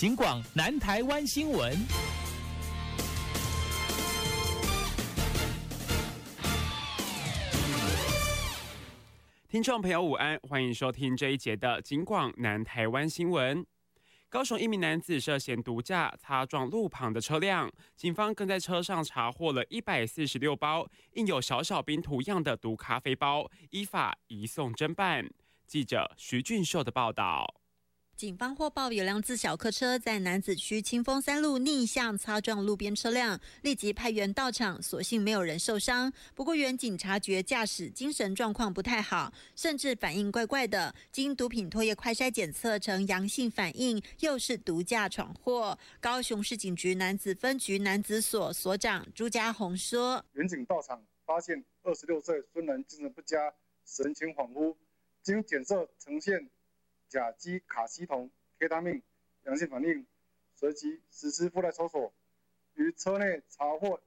警广南台湾新闻。 听众朋友午安，欢迎收听这一节的警广南台湾新闻。高雄一名男子涉嫌毒驾擦撞路旁的车辆，警方更在车上查获了146包印有小小兵图样的毒咖啡包，依法移送侦办。记者徐俊秀的报道。 警方获报有辆自小客车在楠梓区清丰3路逆向擦撞路边车辆，立即派员到场，所幸没有人受伤。不过原警察觉驾驶精神状况不太好，甚至反应怪怪的，经毒品唾液快筛检测呈阳性反应，又是毒驾闯祸。高雄市警局楠梓分局楠梓所所长朱家宏说： 原警到场发现26岁孙男精神不佳，神情恍惚，经检测呈现甲基卡西酮 K 阳性反应，随即实施附带搜索，于车内查获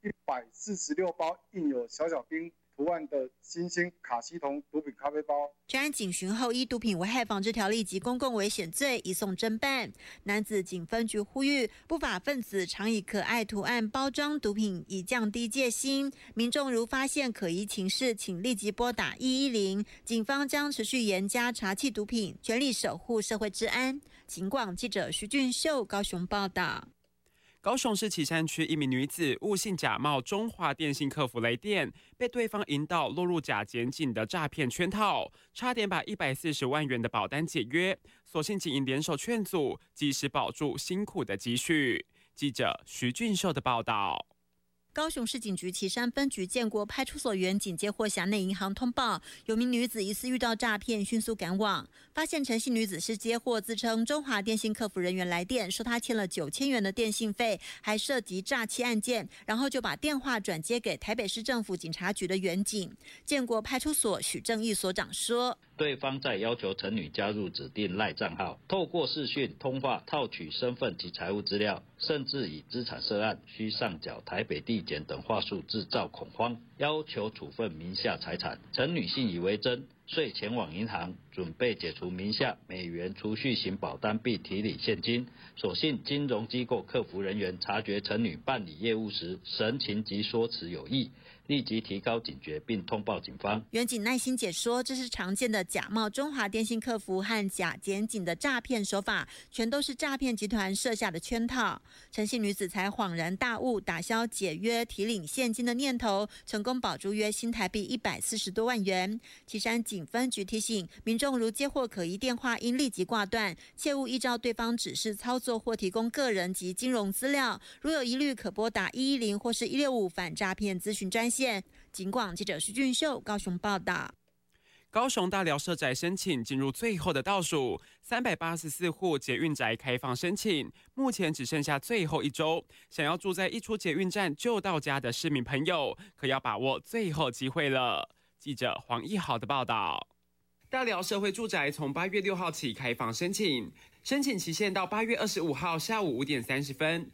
146包印有小小兵图案的新兴卡西酮毒品咖啡包。专案警询后，依毒品危害防治条例及公共危险罪移送侦办。楠梓警分局呼吁，不法分子常以可爱图案包装毒品，以降低戒心。民众如发现可疑情事，请立即拨打110，警方将持续严加查缉毒品，全力守护社会治安。警广记者徐俊秀高雄报道。 高雄市旗山区一名女子误信假冒中华电信客服来电，被对方引导落入假检警的诈骗圈套，差点把140万元的保单解约。所幸警营联手劝阻，及时保住辛苦的积蓄。记者徐俊秀的报道。 高雄市警局旗山分局建国派出所员警接获辖内银行通报，有名女子疑似遇到诈骗，迅速赶往，发现陈姓女子是接获自称中华电信客服人员来电，说她欠了9000元的电信费，还涉及诈欺案件，然后就把电话转接给台北市政府警察局的员警。建国派出所许正义所长说， 对方在要求陈女加入指定赖账号，透过视讯通话套取身份及财务资料，甚至以资产涉案需上缴台北地检等话术制造恐慌，要求处分名下财产。陈女信以为真，遂前往银行准备解除名下美元储蓄型保单并提领现金，所幸金融机构客服人员察觉陈女办理业务时神情及说辞有异，立即提高警觉并通报警方。 员警耐心解说，这是常见的假冒中华电信客服和假检警的诈骗手法，全都是诈骗集团设下的圈套。陈姓女子才恍然大悟，打消解约提领现金的念头，成功保住约新台币140多万元。旗山警分局提醒民众，如接获可疑电话，应立即挂断，切勿依照对方指示操作或提供个人及金融资料。如有疑虑，可拨打110或是165反诈骗咨询专线。警广记者徐俊秀高雄报道。 高雄大寮社宅申请进入最后的倒数，384户捷运宅开放申请，目前只剩下最后1周。想要住在一出捷运站就到家的市民朋友，可要把握最后机会了。记者黄义豪的报道。大寮社会住宅从8月6号起开放申请，申请期限到8月25号下午5点30分。